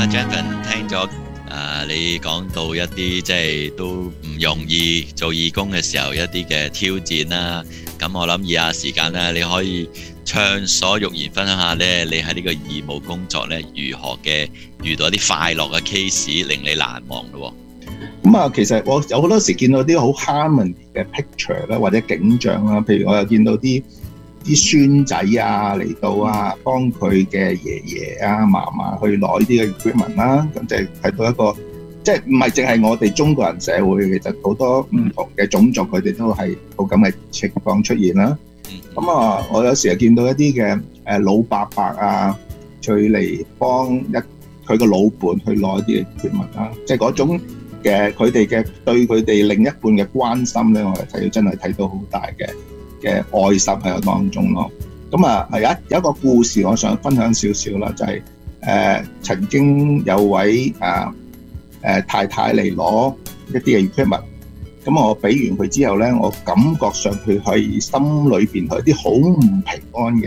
Jansen 聽咗你講到一啲即係都唔容易做義工嘅時候一啲嘅挑戰啦，咁我諗以下時間咧，你可以暢所欲言分享下咧，你喺呢個義務工作咧如何嘅遇到一啲快樂嘅 case 令你難忘咯。 咁啊，其實我有好多時見到啲好 harmony 嘅 picture 啦，或者景象啦，譬如我又見到啲孫仔啊嚟到啊，幫佢嘅爺爺啊嫲嫲去攞啲嘅 equipment 啦，咁即係睇到一個即係唔係淨係我哋中國人社會，其實好多唔同嘅種族佢哋都係有咁嘅情況出現啦。咁啊，我有時又見到一啲嘅老伯伯啊，佢嚟幫佢個老伴去攞啲嘅 equipment 啦，即係嗰種嘅佢哋嘅對佢哋另一半嘅關心咧，我係睇到真係睇到好大嘅愛心喺個當中咯。咁啊，有一個故事我想分享少少啦，就係曾經有位太太嚟攞一啲嘅 equipment，咁我俾完佢之後咧，我感覺上佢可以心裏邊有啲好唔平安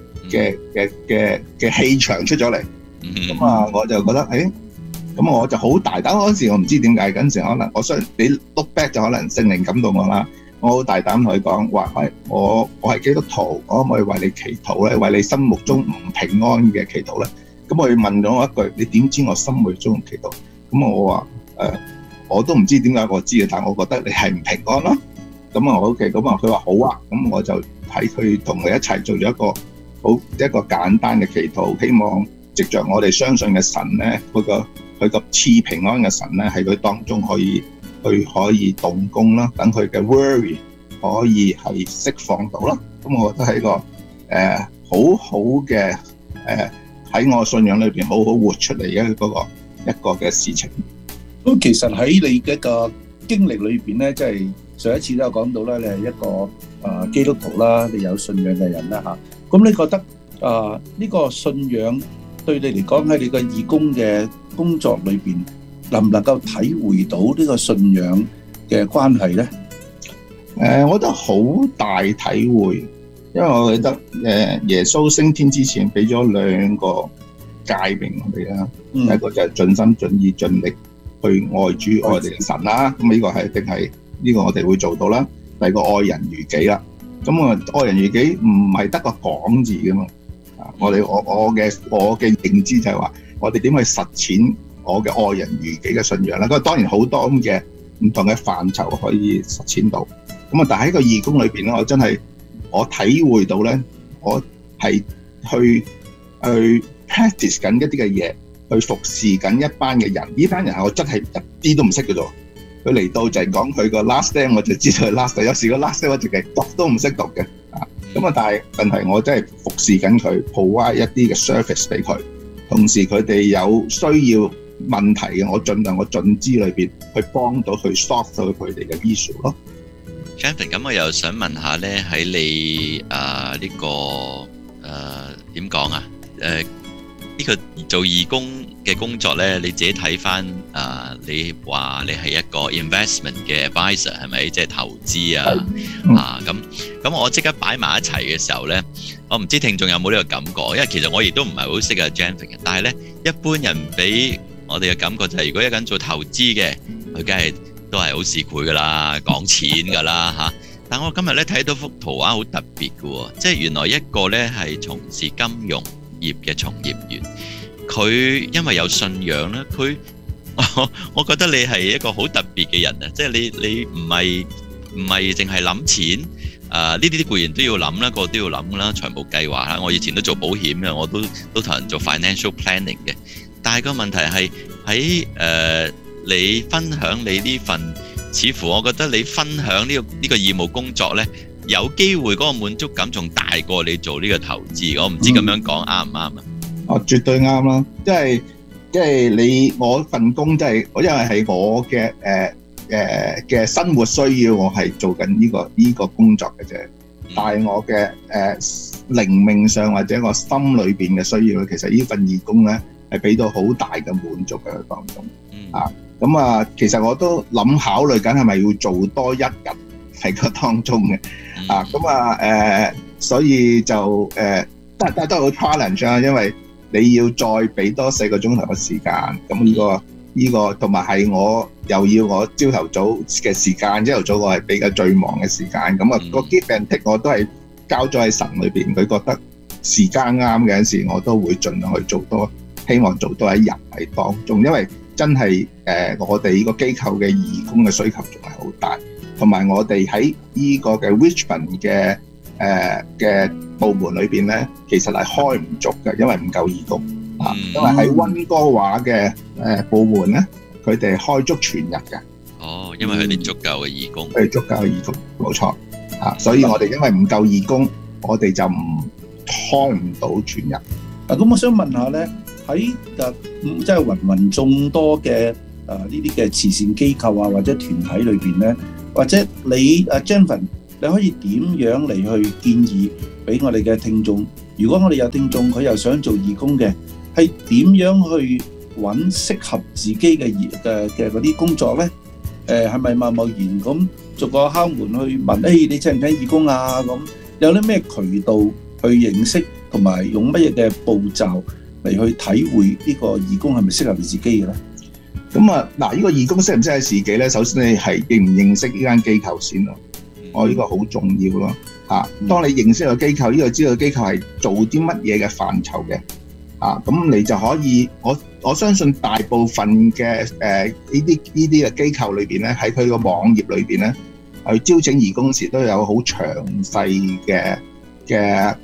嘅氣場出咗嚟。咁啊，我就覺得咁我就好大膽嗰時，我唔知點解嗰陣時可能我相信你 look back 就可能聖靈感動我啦。我好大膽同佢講話，我係基督徒，我可唔可以為你祈禱咧？為你心目中唔平安嘅祈禱咧？咁佢問咗我一句：你點知我心目中祈禱？咁我話我都唔知點解我知嘅，但係我覺得你係唔平安咯。咁啊 OK，咁啊佢話好啊，咁我就喺佢同佢一齊做咗一個簡單嘅祈禱，希望藉着我哋相信嘅神咧，佢個賜平安嘅神咧喺佢當中可以動工啦，等佢嘅 worry 可以係釋放到啦。咁我覺得係一個好好嘅喺我信仰裏邊好好活出嚟嘅一個嘅事情。 咁其實喺你嘅一個經歷裏邊咧，即係上一次都有講到啦，你係一個基督徒啦，你有信仰嘅人啦嚇。咁你覺得呢個信仰對你嚟講喺你個義工嘅工作裏邊，能唔能夠體會到呢個信仰嘅關係咧？ 我覺得好大體會，因為我記得耶穌升天之前俾咗2個誡命我哋啦，第一個就係盡心盡意盡力去愛主愛我哋嘅神啦，咁呢個係一定係呢個我哋會做到啦。第二個愛人如己啦，咁愛人如己唔係得個講字噶嘛，我嘅認知就係話，我哋點去實踐我嘅愛人如己嘅信仰啦。咁當然好多咁嘅唔同嘅範疇可以實踐到，咁啊，但係喺個義工裏邊咧，我體會到咧，我係去 practice 緊一啲嘅嘢，去服侍緊一班嘅人。呢班人係我真係一啲都唔識嘅啫。佢嚟到就係講佢個 last name， 我就知道佢 last name。有時個 last name 我直情讀都唔識讀嘅。咁啊，但係問題我真係服侍緊佢 ，provide 一啲嘅 service 俾佢。同時佢哋有需要問題嘅，我盡量我盡知裏邊去幫到去 solve 到佢哋嘅 issue 咯。 Jansen， 咁我又想問下咧，喺你呢個點講啊？呢個做義工嘅工作咧，你自己睇翻你話你係一個 investment 嘅 advisor 係咪？即係投資咁我即刻擺埋一齊嘅時候咧，我唔知聽眾有冇呢個感覺，因為其實我亦都唔係好識啊 Jansen 嘅，但係咧一般人俾我哋嘅感覺就係，如果一個人做投資嘅，佢梗係都係好市儈噶啦，講錢噶啦嚇。但我今日咧睇到幅圖畫好特別嘅喎，即係原來一個咧係從事金融業嘅從業員，佢因為有信仰咧，我覺得你係一個好特別嘅人啊！即係你唔係淨係諗錢，呢啲固然都要諗啦，個個都要諗啦，財務計劃啦。我以前都做保險嘅，我都同人做 financial planning 嘅。但係個問題係喺你分享你呢份，似乎我覺得你分享呢個義務工作咧，有機會嗰個滿足感仲大過你做呢個投資。我唔知咁樣講啱唔啱啊？ 絕對啱啦！即係我份工，即係因為係我嘅生活需要，我係做緊呢個工作嘅啫。但係我嘅靈命上或者我心裏邊嘅需要，其實呢份義工咧係俾到好大嘅滿足嘅當中。咁其實我都考慮緊係咪要做多一日喺個當中嘅。所以就但係都好 challenge 啊，因為你要再俾多4個鐘頭嘅時間，咁呢個同埋係我又要我朝頭早嘅時間，朝頭早我係比較最忙嘅時間，咁啊個 give and take 我都係交咗喺神裏邊，佢覺得時間啱嘅陣時，我都會盡量去做多，希望做多一日喺當中，因為真係我哋呢個機構嘅義工嘅需求仲係好大，同埋我哋喺呢個嘅 Richmond 嘅部門裏邊咧，其實係開唔足嘅，因為唔夠義工啊。因為喺溫哥華嘅部門咧，佢哋開足全日嘅。 哦，因為佢哋足夠嘅義工。 佢哋足夠嘅義工，冇錯啊。所以我哋因為唔夠義工，我哋就開唔到全日。 咁我想問下咧，喺即係芸眾多嘅呢啲嘅慈善機構啊，或者團體裏邊咧，或者你Jennifer，你可以點樣嚟去建議俾我哋嘅聽眾？如果我哋有聽眾佢又想做義工嘅，係點樣去揾適合自己嘅嗰啲工作咧？係咪貿貿然咁逐個敲門去問？你請唔請義工啊？咁有啲咩渠道去認識，同埋用乜嘢嘅步驟嚟去體會呢個義工係咪適合你自己嘅咧？ 咁啊，嗱，呢個義工適唔適合自己咧？首先你係認唔認識呢間機構先咯。我呢個好重要咯嚇。當你認識個機構，呢個知道機構係做啲乜嘢嘅範疇嘅咁你就可以，我相信大部分嘅呢啲嘅機構裏邊咧，喺佢個網頁裏邊咧，去招請義工時都有好詳細嘅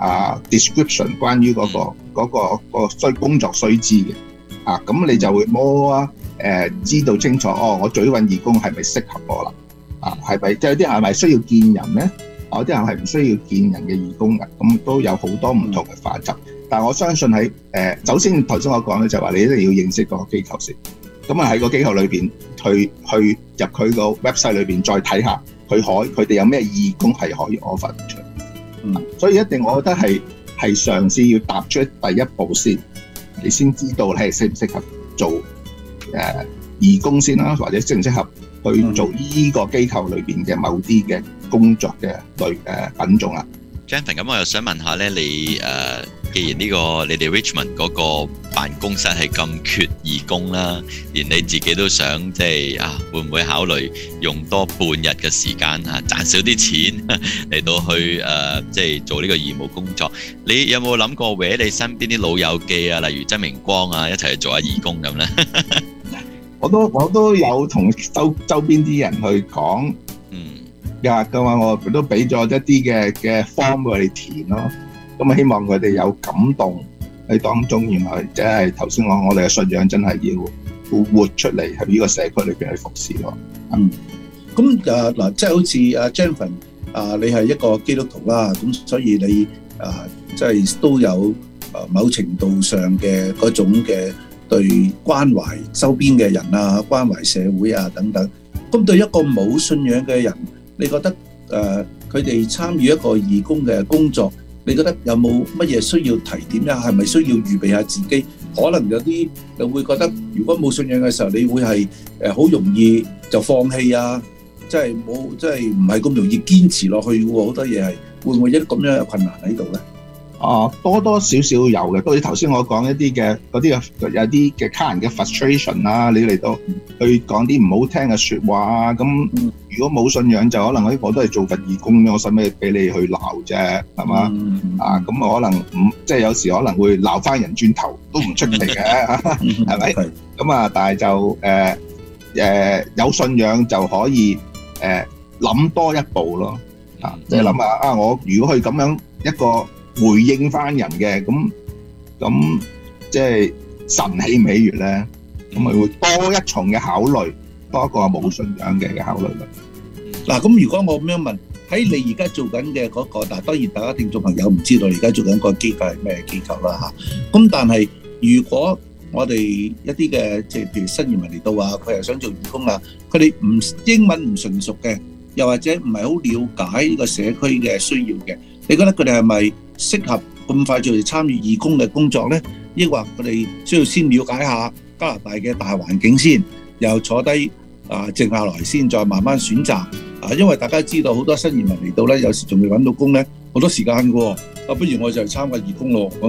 description 關於嗰個工作須知嘅咁你就會知道清楚我做呢份義工係咪適合我啦係咪？即係有啲係咪需要見人咧？有啲人係唔需要見人嘅義工嘅，咁都有好多唔同嘅範疇。但係我相信喺首先頭先我講咧就係話你一定要認識個機構先，咁喺個機構裏邊去入佢個 website 裏邊再睇下佢哋有咩義工係可以 offer 出嚟。所以一定我覺得係嘗試要踏出第一步先，你先知道你係適唔適合做義工先啦，或者適唔適合去做呢個機構裏邊嘅某啲嘅工作嘅品種啦。 Jennifer， 咁我又想問下咧，你既然呢個你哋 Richmond 嗰個辦公室係咁缺義工啦，連你自己都想即係會唔會考慮用多半日嘅時間賺少啲錢嚟到去即係做呢個義務工作？你有冇諗過搲你身邊啲老友記啊，例如曾明光啊，一齊去做下義工咁咧？ 我都有同周邊啲人去講。嘅話，我都俾咗一啲嘅 form 佢哋填咯，咁希望佢哋有感動喺當中，原來即係頭先我哋嘅信仰真係要活出嚟喺呢個社區裏邊去服侍咯。 咁嗱，即係好似Jennifer你係一個基督徒啦，咁所以你即係都有某程度上嘅嗰種嘅對關懷周邊嘅人啊，關懷社會啊等等。咁對一個冇信仰嘅人，你覺得佢哋參與一個義工嘅工作，你覺得有冇乜嘢需要提點咧？係咪需要預備下自己？可能有啲就會覺得，如果冇信仰嘅時候，你會係好容易就放棄啊！即係唔係咁容易堅持落去喎。好多嘢係會唔會一啲咁樣嘅困難喺度咧？ 多多少少有嘅，好似頭先我講一啲嘅嗰啲有啲嘅客人嘅 frustration 啦，你嚟到去講啲唔好聽嘅説話啊，咁如果冇信仰就可能我都係做份義工，我使咩俾你去鬧啫，係嘛？咁可能即係有時可能會鬧翻人轉頭都唔出奇嘅，係咪？咁但係就有信仰就可以諗多一步咯，即係諗下我如果去咁樣一個回應翻人嘅，咁即係神喜唔喜悅咧？咁咪會多一重嘅考慮，多一個冇信仰嘅考慮咯。 嗱，咁如果我咁樣問，喺你而家做緊嘅嗰個，當然大家聽眾朋友唔知道你而家做緊個機構係咩機構啦嚇。咁但係如果我哋一啲嘅即係譬如新移民嚟到啊，佢又想做義工啊，佢哋英文唔純熟嘅，又或者唔係好了解呢個社區嘅需要嘅，你覺得佢哋係咪適合咁快就嚟參與義工嘅工作咧？抑或佢哋需要先了解下加拿大嘅大環境先，又坐低靜下來先，再慢慢選擇。因為大家知道好多新移民嚟到咧，有時仲未揾到工咧，好多時間嘅喎。不如我就參加義工咯。咁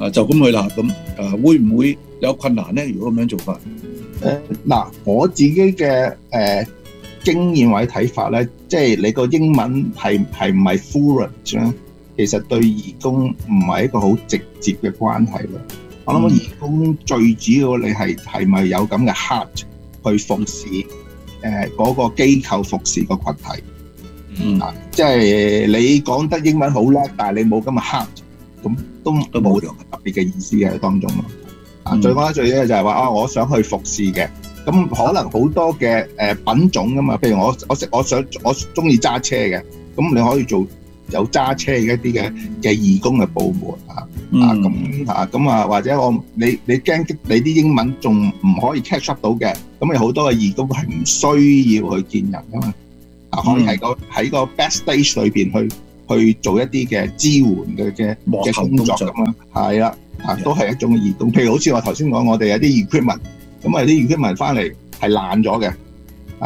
就咁去啦。咁會唔會有困難咧？如果咁樣做法？ 嗱，我自己嘅經驗或者睇法咧，即係你個英文係唔係 fluent 咧？其實對義工唔係一個好直接嘅關係咯。我諗義工最主要你係咪有咁嘅 heart 去服侍嗰個機構服侍個群體？即係你講得英文好叻，但係你冇咁嘅 heart，咁都冇特別嘅意思喺當中咯。最講得最咧就係話我想去服侍嘅，咁可能好多嘅品種噶嘛。譬如我中意揸車嘅，咁你可以做有揸車嘅一啲嘅義工嘅部門咁或者你驚你啲英文仲唔可以 catch up 到嘅，咁有好多嘅義工係唔需要去見人噶嘛。可以喺個 back stage 裏邊去做一啲嘅支援嘅工作咁啦，係啦，都係一種義工。譬如好似我頭先講，我哋有啲 equipment，咁有啲 equipment 翻嚟係爛咗嘅，